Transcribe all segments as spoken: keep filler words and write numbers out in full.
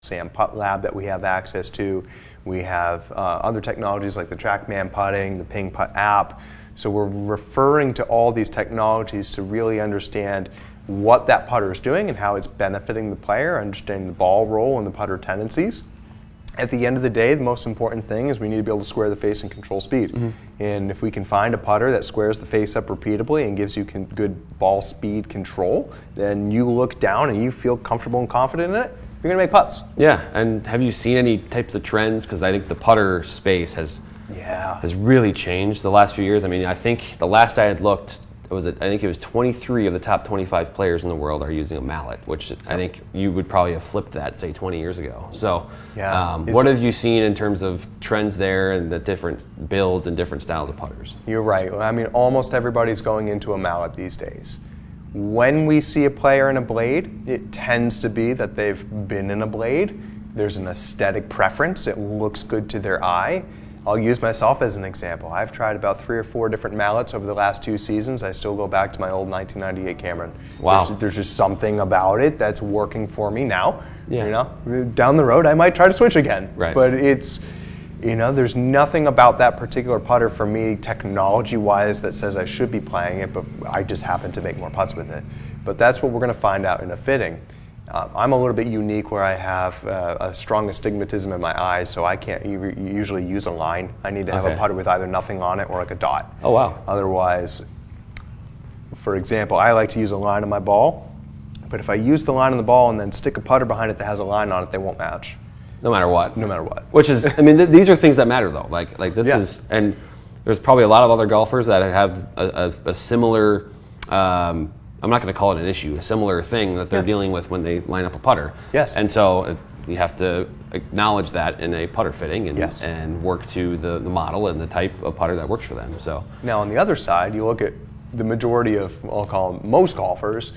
SAM Putt Lab that we have access to. We have uh, other technologies like the TrackMan putting, the Ping Putt app. So we're referring to all these technologies to really understand what that putter is doing and how it's benefiting the player, understanding the ball roll and the putter tendencies. At the end of the day, the most important thing is we need to be able to square the face and control speed. Mm-hmm. And if we can find a putter that squares the face up repeatably and gives you con- good ball speed control, then you look down and you feel comfortable and confident in it, you're going to make putts. Yeah, and have you seen any types of trends? Because I think the putter space has yeah. has really changed the last few years. I mean, I think the last I had looked, it was I think it was twenty-three of the top twenty-five players in the world are using a mallet, which I think you would probably have flipped that, say, twenty years ago. So yeah. um, what have you seen in terms of trends there and the different builds and different styles of putters? You're right. I mean, almost everybody's going into a mallet these days. When we see a player in a blade, it tends to be that they've been in a blade. There's an aesthetic preference. It looks good to their eye. I'll use myself as an example. I've tried about three or four different mallets over the last two seasons. I still go back to my old nineteen ninety-eight Cameron. Wow. There's, there's just something about it that's working for me now. Yeah. You know, down the road I might try to switch again. Right. But it's, you know, there's nothing about that particular putter for me technology-wise that says I should be playing it, but I just happen to make more putts with it. But that's what we're going to find out in a fitting. Uh, I'm a little bit unique where I have uh, a strong astigmatism in my eyes, so I can't u- usually use a line. I need to have okay. a putter with either nothing on it or like a dot. Oh, wow. Otherwise, for example, I like to use a line on my ball, but if I use the line on the ball and then stick a putter behind it that has a line on it, they won't match. No matter what. No matter what. Which is, I mean, th- these are things that matter though. Like, like this Yeah. is, and there's probably a lot of other golfers that have a, a, a similar, um, I'm not going to call it an issue, a similar thing that they're Yeah. dealing with when they line up a putter. Yes. And so uh, you have to acknowledge that in a putter fitting and, Yes. and work to the, the model and the type of putter that works for them. So Now on the other side, you look at the majority of, I'll call them most golfers,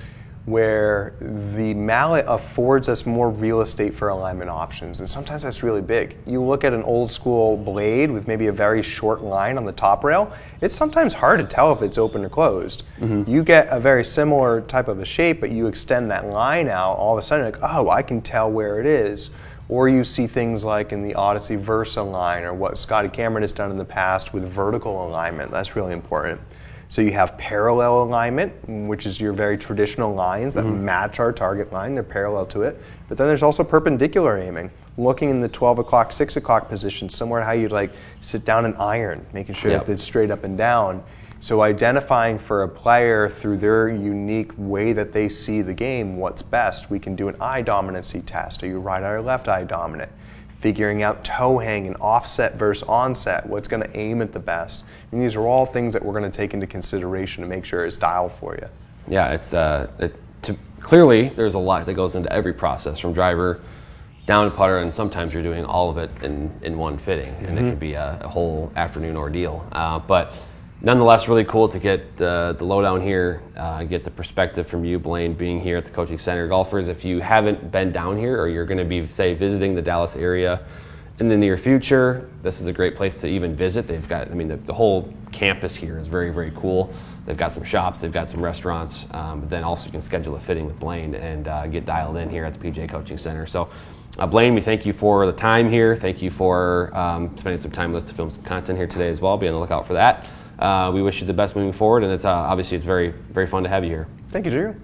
where the mallet affords us more real estate for alignment options, and sometimes that's really big. You look at an old school blade with maybe a very short line on the top rail, it's sometimes hard to tell if it's open or closed. Mm-hmm. You get a very similar type of a shape, but you extend that line out, all of a sudden like, oh, I can tell where it is. Or you see things like in the Odyssey Versa line, or what Scotty Cameron has done in the past with vertical alignment. That's really important. So you have parallel alignment, which is your very traditional lines that mm-hmm. match our target line. They're parallel to it. But then there's also perpendicular aiming, looking in the twelve o'clock, six o'clock position, similar to how you'd like sit down and iron, making sure yep. that it's straight up and down. So identifying for a player through their unique way that they see the game what's best. We can do an eye dominancy test. Are you right eye or left eye dominant? Figuring out toe hang and offset versus onset, what's going to aim at the best. And these are all things that we're going to take into consideration to make sure it's dialed for you. yeah, it's uh, it, to, clearly there's a lot that goes into every process from driver down to putter, and sometimes you're doing all of it in, in one fitting, and mm-hmm. it could be a, a whole afternoon ordeal. Uh, but nonetheless, really cool to get uh, the lowdown here, uh, get the perspective from you, Blaine, being here at the Coaching Center. Golfers, if you haven't been down here or you're going to be, say, visiting the Dallas area in the near future, this is a great place to even visit. They've got, I mean, the, the whole campus here is very, very cool. They've got some shops, they've got some restaurants, um, but then also you can schedule a fitting with Blaine and uh, get dialed in here at the P G A Coaching Center. So, uh, Blaine, we thank you for the time here. Thank you for um, spending some time with us to film some content here today as well. Be on the lookout for that. Uh, we wish you the best moving forward, and it's uh, obviously it's very, very fun to have you here. Thank you, Drew.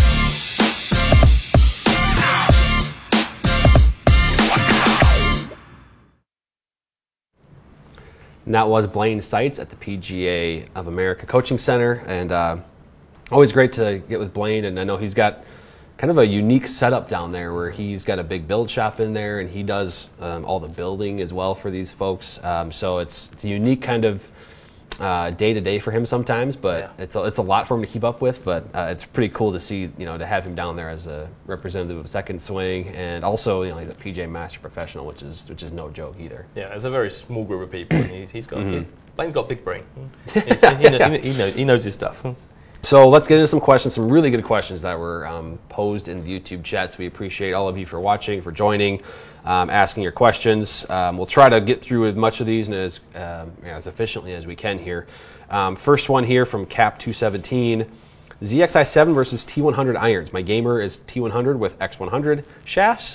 And that was Blaine Seitz at the P G A of America Coaching Center, and uh, always great to get with Blaine. And I know he's got kind of a unique setup down there where he's got a big build shop in there, and he does um, all the building as well for these folks. Um, so it's, it's a unique kind of uh, day-to-day for him sometimes, but yeah. it's, a, it's a lot for him to keep up with. But uh, it's pretty cool to see, you know, to have him down there as a representative of Second Swing, and also, you know, he's a P G A Master Professional, which is which is no joke either. Yeah, it's a very small group of people, and he's, he's got mm-hmm. he's, Blaine's got a big brain. He's, he, knows, yeah. he, knows, he knows his stuff. So let's get into some questions, some really good questions that were um, posed in the YouTube chats. We appreciate all of you for watching, for joining, um, asking your questions. Um, we'll try to get through as much of these and as um, as efficiently as we can here. Um, first one here from Cap two seventeen. Z X I seven versus T one hundred irons. My gamer is T one hundred with X one hundred shafts.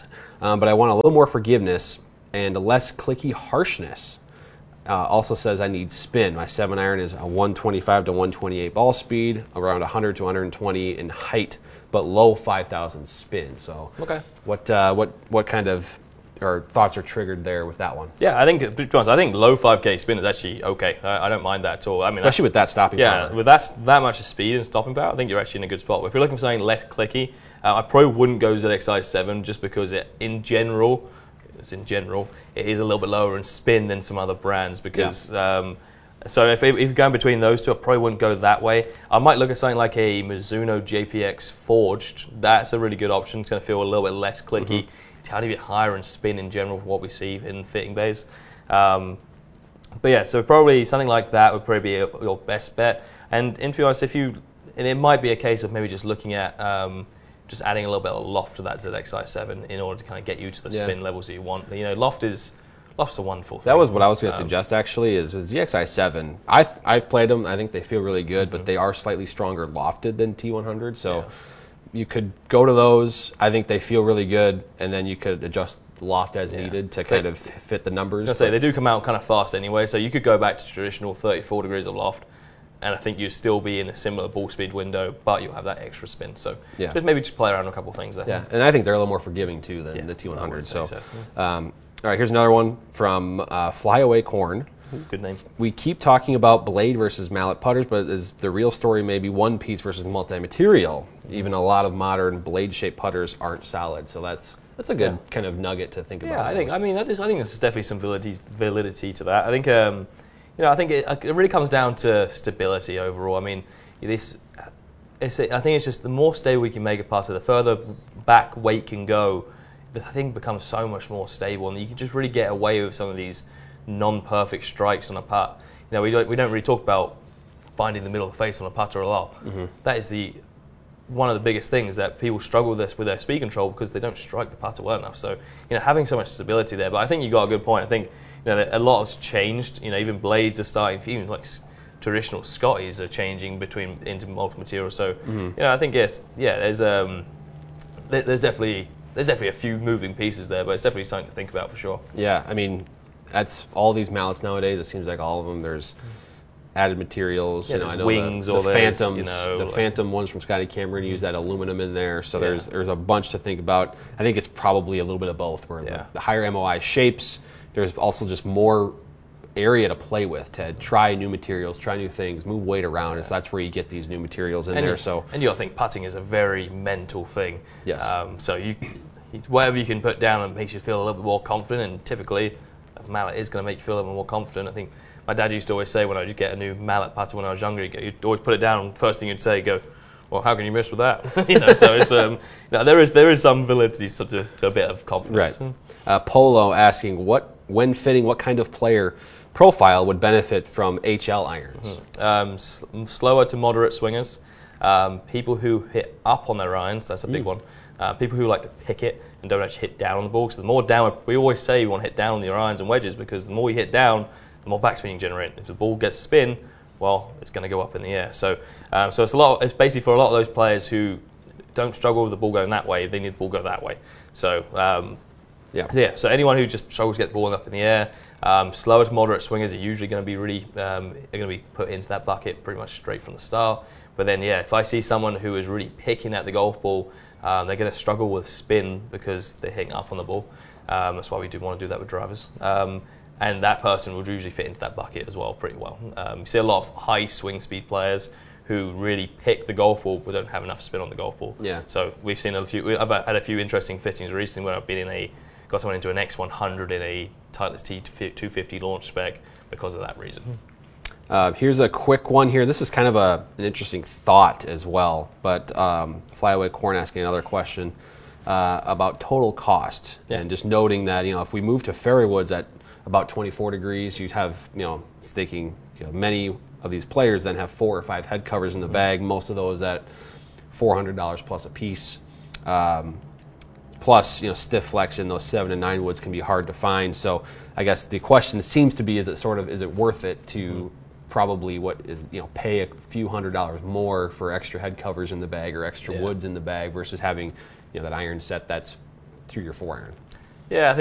um, but I want a little more forgiveness and less clicky harshness. Uh, also says I need spin. My seven iron is a one twenty-five to one twenty-eight ball speed, around one hundred to one twenty in height, but low five thousand spin. So, Okay. what uh, what what kind of or thoughts are triggered there with that one? Yeah, I think to be honest, I think low five K spin is actually okay. I, I don't mind that at all. I mean, Especially with that stopping yeah, power. with that that much of speed and stopping power, I think you're actually in a good spot. But if you're looking for something less clicky, uh, I probably wouldn't go Z X I seven just because it, in general, it's in general, it is a little bit lower in spin than some other brands. Because Yeah. um, so if, if you're going between those two, I probably wouldn't go that way. I might look at something like a Mizuno J P X Forged. That's a really good option. It's going to feel a little bit less clicky. Mm-hmm. Tiny bit higher in spin in general for what we see in fitting bays. Um, but yeah, so probably something like that would probably be a, your best bet. And, and to be honest, if you, and it might be a case of maybe just looking at um, just adding a little bit of loft to that Z X I seven in order to kind of get you to the Yeah. spin levels that you want. You know, loft is loft's a wonderful thing. That was what I was going to Um, suggest actually. Is with Z X I seven. I've I've played them. I think they feel really good, but they are slightly stronger lofted than T one hundred. So. Yeah. You could go to those. I think they feel really good, and then you could adjust the loft as Yeah. needed to So- kind of fit the numbers. I was going to say, they do come out kind of fast anyway, so you could go back to traditional thirty-four degrees of loft, and I think you'd still be in a similar ball speed window, but you'll have that extra spin. So Yeah. just maybe just play around with a couple of things there. Yeah, and I think they're a little more forgiving too than Yeah, the T one I hundred. would So, say Um, all right, here's another one from uh, Flyaway Corn. Good name. We keep talking about blade versus mallet putters, but is the real story maybe one piece versus multi-material? Even a lot of modern blade-shaped putters aren't solid, so that's that's a good Yeah. kind of nugget to think about. Yeah, I think. I mean, that is, I think there's definitely some validity validity to that. I think, um, you know, I think it, it really comes down to stability overall. I mean, this, it's, I think it's just the more stable we can make a putter, the further back weight can go, the thing becomes so much more stable, and you can just really get away with some of these non-perfect strikes on a putt. You know, we don't we don't really talk about finding the middle of the face on a putter a lot. Mm-hmm. That is the one of the biggest things that people struggle with this with their speed control because they don't strike the putter well enough. So, you know, having so much stability there. But I think you got a good point. I think, you know, that a lot has changed. You know, even blades are starting, even like s- traditional Scotties are changing between into multiple materials. So, you know, I think yes, yeah, there's um, there, there's definitely there's definitely a few moving pieces there, but it's definitely something to think about for sure. Yeah, I mean, that's all these mallets nowadays. It seems like all of them. There's added materials. Yeah, you know, there's I know wings the, or the there's, phantoms. you know, the like- phantom ones from Scotty Cameron use that aluminum in there. So Yeah. there's there's a bunch to think about. I think it's probably a little bit of both. Where Yeah. the, the higher M O I shapes, there's also just more area to play with, to try new materials, try new things, move weight around. And so that's where you get these new materials in and there. You, So and you got to think putting is a very mental thing. Yes. Um, so you, whatever you can put down and makes you feel a little bit more confident, and typically a mallet is going to make you feel a little bit more confident. I think my dad used to always say when I would get a new mallet putter when I was younger, he'd, go- he'd always put it down, and first thing he'd say, go, well, how can you miss with that? you know, so it's, um, no, there is there is some validity to, to, to a bit of confidence. Right. Uh, Polo asking, what when fitting, what kind of player profile would benefit from H L irons? Um, s- slower to moderate swingers, um, people who hit up on their irons, that's a big one. Uh, people who like to pick it and don't actually hit down on the ball. So the more down, we always say you want to hit down on your irons and wedges because the more you hit down, the more backspin you generate. If the ball gets spin, well, it's going to go up in the air. So, um, so it's a lot. It's basically for a lot of those players who don't struggle with the ball going that way. They need the ball go that way. So, um, Yeah. so yeah. So anyone who just struggles to get the ball up in the air, um, slower to moderate swingers are usually going to be really um, are going to be put into that bucket pretty much straight from the start. But then, yeah, if I see someone who is really picking at the golf ball, um, they're going to struggle with spin because they're hitting up on the ball. Um, that's why we do want to do that with drivers. Um, and that person would usually fit into that bucket as well pretty well. Um, you see a lot of high swing speed players who really pick the golf ball but don't have enough spin on the golf ball. Yeah. So we've seen a few. I've had a few interesting fittings recently where I've been in a got someone into an X one hundred in a Titleist T two fifty launch spec because of that reason. Uh, here's a quick one here. This is kind of a, an interesting thought as well, but um, Flyaway Corn asking another question uh, about total cost. Yeah. And just noting that, you know, if we move to fairway woods at about twenty-four degrees, you'd have, you know, staking, you know, many of these players then have four or five head covers in the bag, most of those at four hundred dollars plus a piece. Um, plus, you know, stiff flex in those seven and nine woods can be hard to find. So I guess the question seems to be, is it sort of, is it worth it to probably what is, you know, pay a few hundred dollars more for extra head covers in the bag or extra Yeah. woods in the bag versus having, you know, that iron set that's through your four iron? Yeah, I think